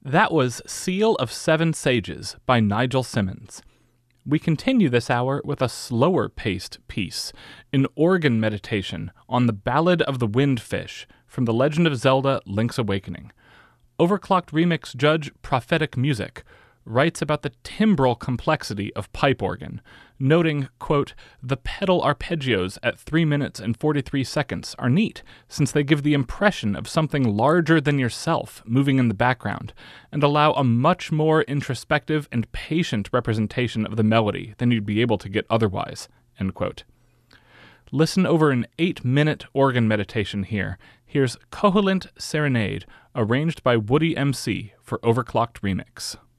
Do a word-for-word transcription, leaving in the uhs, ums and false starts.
That was Seal of Seven Sages by Nigel Simmons. We continue this hour with a slower-paced piece, an organ meditation on the Ballad of the Windfish from The Legend of Zelda: Link's Awakening. Overclocked Remix judge Prophetic Music writes about the timbral complexity of pipe organ, noting, quote, "The pedal arpeggios at three minutes and forty-three seconds are neat, since they give the impression of something larger than yourself moving in the background, and allow a much more introspective and patient representation of the melody than you'd be able to get otherwise," end quote. Listen over an eight-minute organ meditation here. Here's Koholint Serenade, arranged by Woody M C for Overclocked Remix.